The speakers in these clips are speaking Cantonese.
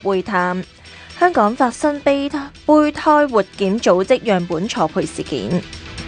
會談。香港發生胚胎活檢組織樣本錯配事件。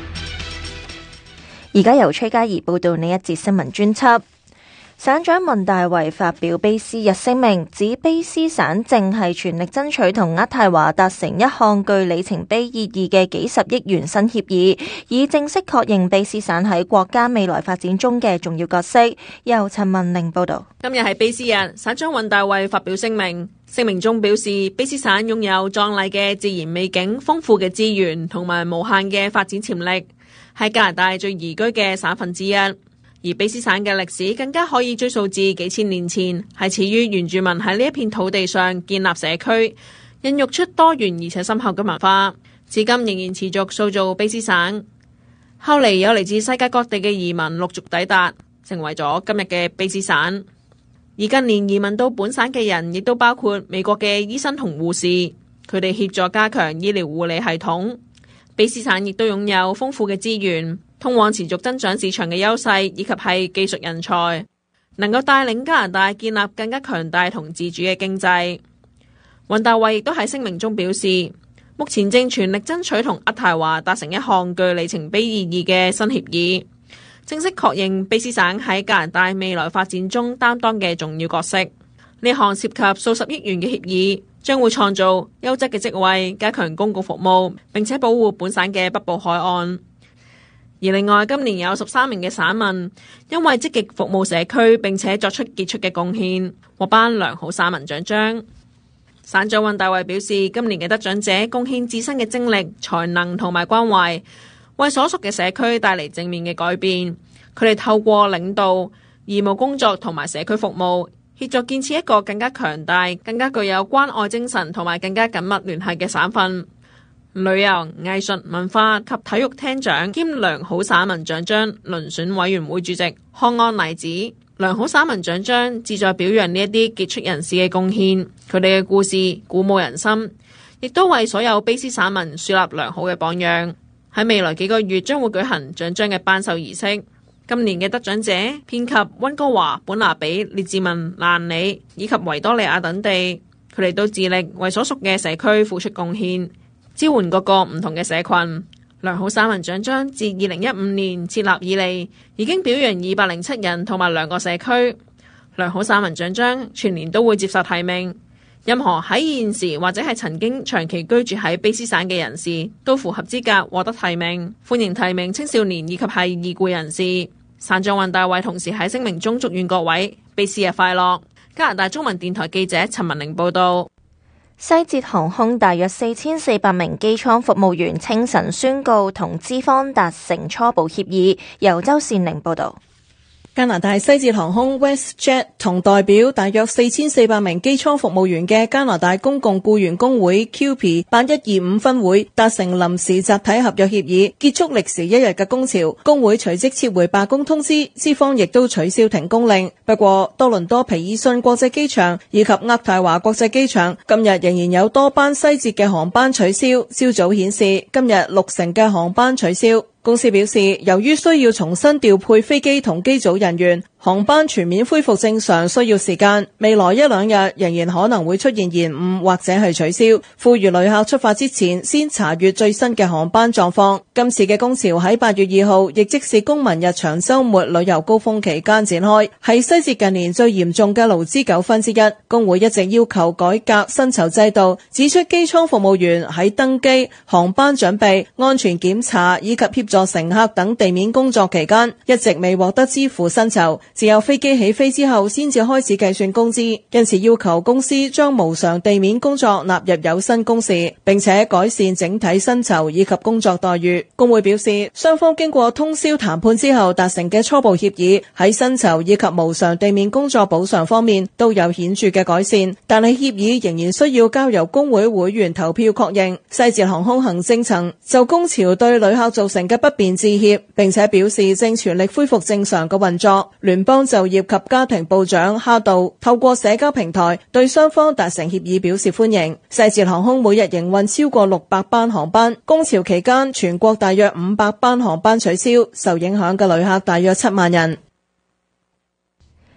而家由崔嘉怡報道呢一節新聞專輯。省長文大維發表卑詩日聲明，指卑詩省正係全力爭取同渥太華達成一項具里程碑意義嘅幾十億元新協議，以正式確認卑詩省喺國家未來發展中嘅重要角色。由陳文玲報道。 今日係卑詩日，省長文大維發表聲明，聲明中表示，卑詩省擁有壯麗嘅自然美景、豐富嘅資源同埋無限嘅發展潛力，係加拿大最宜居嘅省份之一。而卑詩省嘅歷史更加可以追溯至幾千年前，係始於原住民喺呢一片土地上建立社區，孕育出多元而且深厚嘅文化，至今仍然持續塑造卑詩省。後嚟有嚟自世界各地嘅移民陸續抵達，成為咗今日嘅卑詩省。而近年移民到本省嘅人，亦都包括美國嘅醫生同護士，佢哋協助加強醫療護理系統。卑詩省亦都擁有豐富嘅資源，通往持續增長市場嘅優勢，以及係技術人才，能夠帶領加拿大建立更加強大同自主嘅經濟。文大維亦都喺聲明中表示，目前正全力爭取同渥太華達成一項具里程碑意義嘅新協議，正式確認卑詩省喺加拿大未來發展中擔當嘅重要角色。呢項涉及數十億元嘅協議，將會創造優質嘅職位，加強公共服務，並且保護本省嘅北部海岸。而另外，今年有13名嘅省民因為積極服務社區並且作出傑出嘅貢獻，獲頒良好省民獎章。省長文大維表示，今年嘅得獎者貢獻自身嘅精力、才能同埋關懷，為所屬嘅社區帶嚟正面嘅改變。佢哋透過領導、義務工作同埋社區服務，協助建設一個更加強大、更加具有關愛精神同埋更加緊密聯繫嘅省份。旅遊、藝術、文化及體育廳長兼良好省民獎章遴選委員會主席康安麗指，良好省民獎章旨在表揚呢一啲傑出人士嘅貢獻，佢哋嘅故事鼓舞人心，亦都為所有卑詩省民樹立良好嘅榜樣。喺未來幾個月將會舉行獎章嘅頒授儀式。今年嘅得獎者遍及溫哥華、本拿比、列治文、蘭里以及維多利亞等地，佢哋都致力為所屬嘅社區付出貢獻，支援各個唔同嘅社群。良好省民獎章自2015年設立以嚟，已經表揚207人同埋2個社區。良好省民獎章全年都會接受提名，任何喺現時或者係曾經長期居住喺卑詩省嘅人士都符合資格獲得提名。歡迎提名青少年以及係已故人士。省長文大維同時喺聲明中祝願各位卑詩日快樂。加拿大中文電台記者陳文玲報道。 西捷航空大約4400名機艙服務員清晨宣告同資方達成初步協議。由周善玲報道。 加拿大西捷航空 WestJet 同代表大約4400名機艙服務員嘅加拿大公共僱員工會 QP 8125分會達成臨時集體合約協議，結束歷時1日嘅工潮。工會隨即撤回罷工通知，資方亦都取消停工令。不過，多倫多皮爾遜國際機場以及渥太華國際機場今日仍然有多班西捷嘅航班取消。朝早顯示，今日60%嘅航班取消。公司表示，由於需要重新調配飛機同機組人員，航班全面恢復正常需要時間，未來1-2日仍然可能會出現延誤或者係取消。呼籲旅客出發之前先查閱最新嘅航班狀況。今次嘅工潮喺8月2號，亦即是公民日長週末旅遊高峰期間展開，係西捷近年最嚴重嘅勞資糾紛之一。工會一直要求改革薪酬制度，指出機艙服務員喺登機、航班準備、安全檢查以及協助乘客等地面工作期間，一直未獲得支付薪酬，只有飛機起飛之後先至開始計算工資，因此要求公司將無償地面工作納入有薪工時，並且改善整體薪酬以及工作待遇。工會表示，雙方經過通宵談判之後達成嘅初步協議，喺薪酬以及無償地面工作補償方面都有顯著嘅改善，但係協議仍然需要交由工會會員投票確認。西捷航空行政層就工潮對旅客造成嘅不便致歉，並且表示正全力恢復正常嘅運作。聯邦就業及家庭部長哈道透過社交平台對雙方達成協議表示歡迎。西捷航空每日營運超過600班航班，工潮期間全國大約500班航班取消，受影響嘅旅客大約7萬人。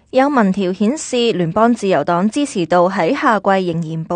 有民調顯示，聯邦自由黨支持度喺夏季仍然保